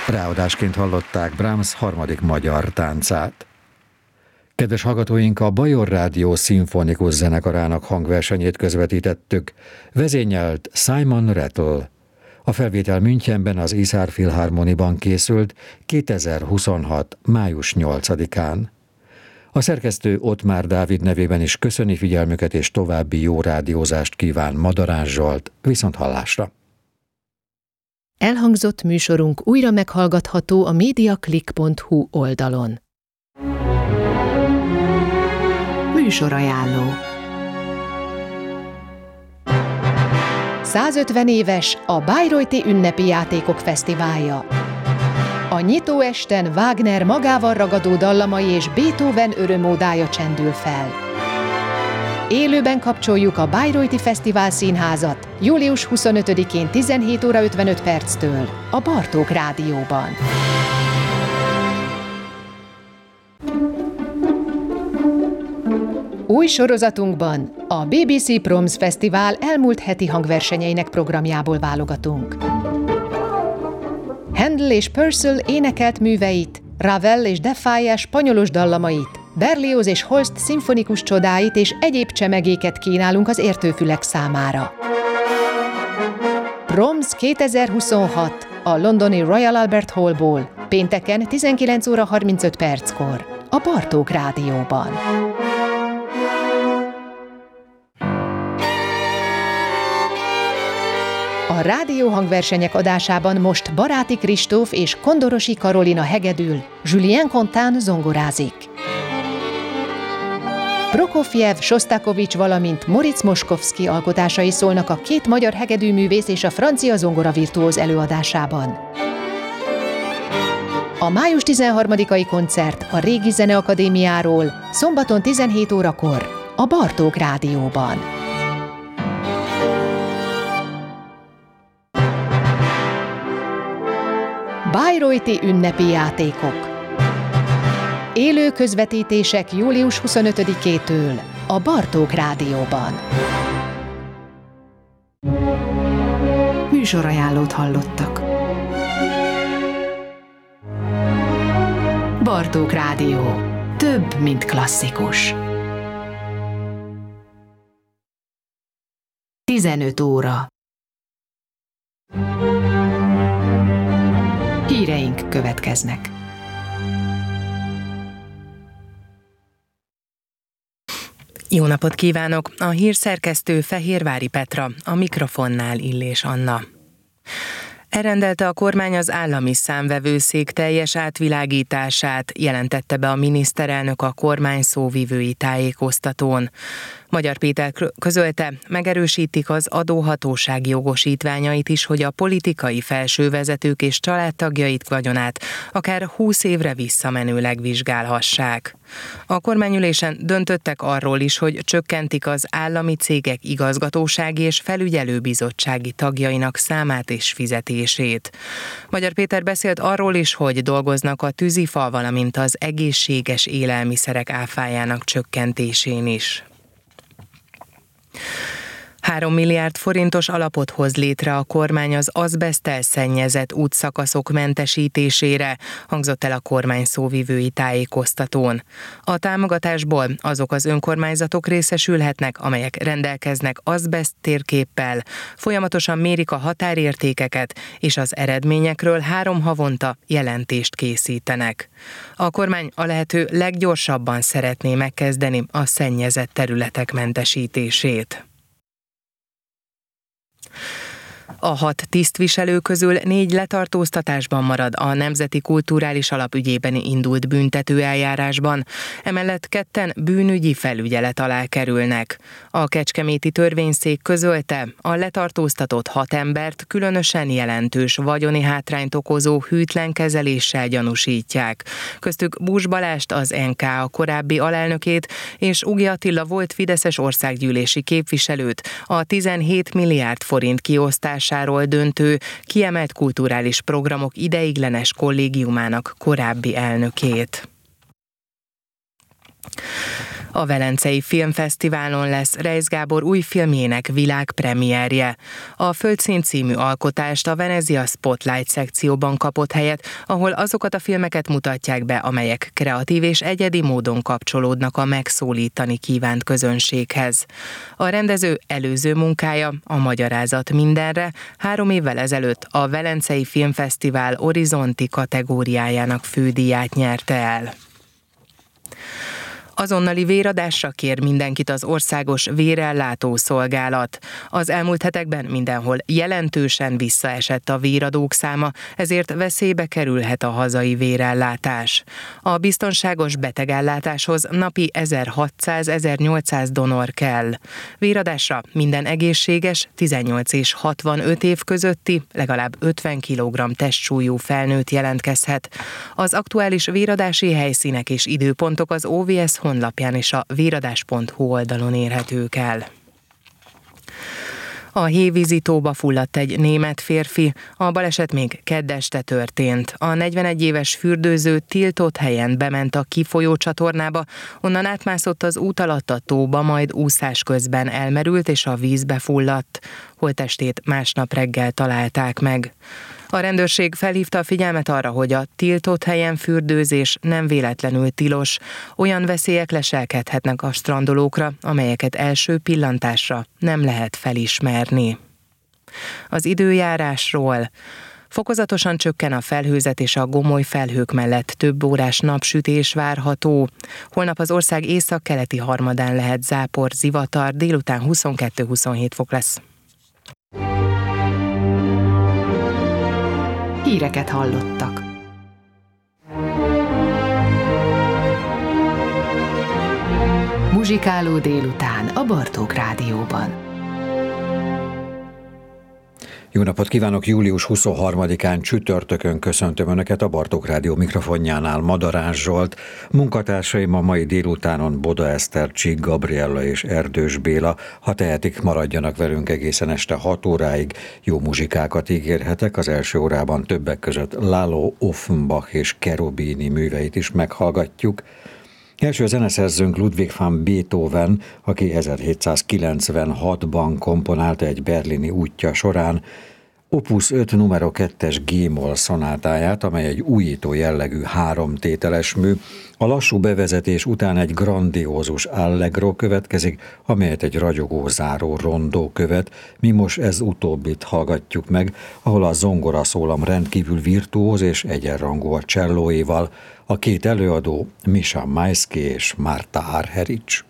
Ráadásként hallották Brahms harmadik magyar táncát. Kedves hallgatóink, a Bajor Rádió szimfonikus zenekarának hangversenyét közvetítettük. Vezényelt Simon Rattle. A felvétel Münchenben az Isar Philharmoniban készült 2026. május 8-án. A szerkesztő Ottmár Dávid nevében is köszöni figyelmüket és további jó rádiózást kíván Madarán Zsolt. Viszonthallásra! Elhangzott műsorunk újra meghallgatható a mediaclick.hu oldalon. Műsorajánló. 150 éves a Bayreuthi Ünnepi Játékok Fesztiválja. A nyitóesten Wagner magával ragadó dallamai és Beethoven örömódája csendül fel. Élőben kapcsoljuk a Bayreuthi Fesztivál Színházat július 25-én 17 óra 55 perctől a Bartók Rádióban. Új sorozatunkban a BBC Proms Fesztivál elmúlt heti hangversenyeinek programjából válogatunk. Handel és Purcell énekelt műveit, Ravel és Defaye spanyolos dallamait, Berlioz és Holst szimfonikus csodáit és egyéb csemegéket kínálunk az értőfülek számára. Proms 2026 a londoni Royal Albert Hallból, pénteken 19 óra 35 perckor, a Bartók Rádióban. A rádióhangversenyek adásában most Baráti Kristóf és Kondorosi Karolina hegedül, Julien Contin zongorázik. Prokofjev, Sostakovics, valamint Moritz Moskowski alkotásai szólnak a két magyar hegedűművész és a francia zongoravirtuóz előadásában. A május 13-ai koncert a Régi Zeneakadémiáról szombaton 17 órakor a Bartók Rádióban. Bayreuthi Ünnepi Játékok. Élő közvetítések július 25-től a Bartók Rádióban. Műsorajánlót hallottak. Bartók Rádió. Több, mint klasszikus. 15 óra. Híreink következnek. Jó napot kívánok! A hírszerkesztő Fehérvári Petra, a mikrofonnál Illés Anna. Elrendelte a kormány az állami számvevőszék teljes átvilágítását, jelentette be a miniszterelnök a kormány szóvivői tájékoztatón. Magyar Péter közölte, megerősítik az adóhatóság jogosítványait is, hogy a politikai felsővezetők és családtagjait vagyonát akár 20 évre visszamenőleg vizsgálhassák. A kormányülésen döntöttek arról is, hogy csökkentik az állami cégek igazgatósági és felügyelőbizottsági tagjainak számát és fizetését. Magyar Péter beszélt arról is, hogy dolgoznak a tűzifa, valamint az egészséges élelmiszerek áfájának csökkentésén is. 3 milliárd forintos alapot hoz létre a kormány az azbeszttel szennyezett útszakaszok mentesítésére, hangzott el a kormány szóvivői tájékoztatón. A támogatásból azok az önkormányzatok részesülhetnek, amelyek rendelkeznek azbeszt térképpel, folyamatosan mérik a határértékeket, és az eredményekről 3 havonta jelentést készítenek. A kormány a lehető leggyorsabban szeretné megkezdeni a szennyezett területek mentesítését. A 6 tisztviselő közül 4 letartóztatásban marad a Nemzeti Kulturális Alap ügyében indult büntetőeljárásban, emellett 2 bűnügyi felügyelet alá kerülnek. A kecskeméti törvényszék közölte, a letartóztatott 6 embert különösen jelentős vagyoni hátrányt okozó hűtlen kezeléssel gyanúsítják. Köztük Bús Balást, az NK korábbi alelnökét, és Ugi Attila volt fideszes országgyűlési képviselőt, a 17 milliárd forint kiosztásáról döntő kiemelt kulturális programok ideiglenes kollégiumának korábbi elnökét. A Velencei Filmfesztiválon lesz Reisz Gábor új filmjének világpremierje. A Földszín című alkotást a Venezia Spotlight szekcióban kapott helyet, ahol azokat a filmeket mutatják be, amelyek kreatív és egyedi módon kapcsolódnak a megszólítani kívánt közönséghez. A rendező előző munkája, a Magyarázat mindenre 3 évvel ezelőtt a Velencei Filmfesztivál Orizzonti kategóriájának fődíját nyerte el. Azonnali véradásra kér mindenkit az Országos Vérellátó Szolgálat. Az elmúlt hetekben mindenhol jelentősen visszaesett a véradók száma, ezért veszélybe kerülhet a hazai vérellátás. A biztonságos betegellátáshoz napi 1600-1800 donor kell. Véradásra minden egészséges, 18 és 65 év közötti, legalább 50 kg testsúlyú felnőtt jelentkezhet. Az aktuális véradási helyszínek és időpontok az OVS honlapján és a véradás.hu oldalon érhetők el. A Hévízi tóba fulladt egy német férfi, a baleset még kedd este történt. A 41 éves fürdőző tiltott helyen bement a kifolyó csatornába, onnan átmászott az út alatt a tóba, majd úszás közben elmerült és a vízbe fulladt. Holttestét másnap reggel találták meg. A rendőrség felhívta a figyelmet arra, hogy a tiltott helyen fürdőzés nem véletlenül tilos. Olyan veszélyek leselkedhetnek a strandolókra, amelyeket első pillantásra nem lehet felismerni. Az időjárásról. Fokozatosan csökken a felhőzet és a gomoly felhők mellett több órás napsütés várható. Holnap az ország északkeleti harmadán lehet zápor, zivatar, délután 22-27 fok lesz. Híreket hallottak. Muzsikáló délután a Bartók Rádióban. Jó napot kívánok! Július 23-án csütörtökön köszöntöm Önöket a Bartók Rádió mikrofonjánál. Madarás Zsolt, munkatársaim a mai délutánon Boda Eszter, Csík Gabriella és Erdős Béla. Ha tehetik, maradjanak velünk egészen este 6 óráig. Jó muzsikákat ígérhetek, az első órában többek között Lalo, Offenbach és Cherubini műveit is meghallgatjuk. Első zeneszerzőnk Ludwig van Beethoven, aki 1796-ban komponálta egy berlini útja során Opus 5 numero 2-es G-moll szonátáját, amely egy újító jellegű 3 tételes mű. A lassú bevezetés után egy grandiózus allegro következik, amelyet egy ragyogó záró rondó követ. Mi most ez utóbbit hallgatjuk meg, ahol a zongoraszólam rendkívül virtuóz és egyenrangú a csellóéval. A két előadó Misha Maisky és Marta Argerich.